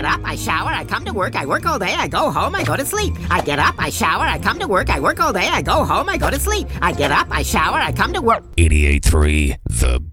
get up, I shower, I come to work, I work all day, I go home, I go to sleep. I get up, I shower, I come to work, I work all day, I go home, I go to sleep. I get up, I shower, I come to work. 88.3 The